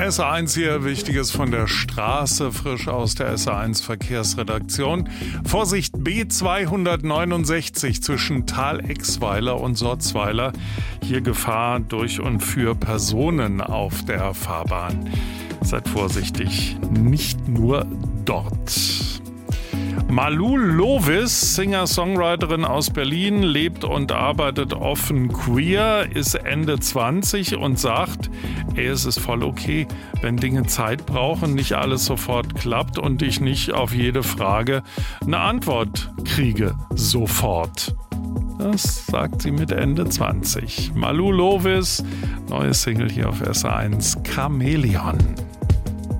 SA1 hier, Wichtiges von der Straße, frisch aus der SA1 Verkehrsredaktion. Vorsicht, B269 zwischen Thalexweiler und Sorzweiler. Hier Gefahr durch und für Personen auf der Fahrbahn. Seid vorsichtig, nicht nur dort. Malou Lovis, Singer-Songwriterin aus Berlin, lebt und arbeitet offen queer, ist Ende 20 und sagt, es ist voll okay, wenn Dinge Zeit brauchen, nicht alles sofort klappt und ich nicht auf jede Frage eine Antwort kriege, sofort. Das sagt sie mit Ende 20. Malou Lovis, neue Single hier auf SA1, Chamäleon.